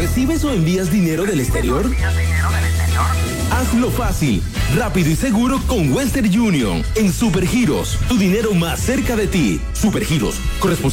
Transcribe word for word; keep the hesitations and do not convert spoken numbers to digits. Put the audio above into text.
¿Recibes o envías dinero del exterior? Hazlo fácil, rápido y seguro con Western Union en Supergiros. Tu dinero más cerca de ti. Supergiros, corresponsal.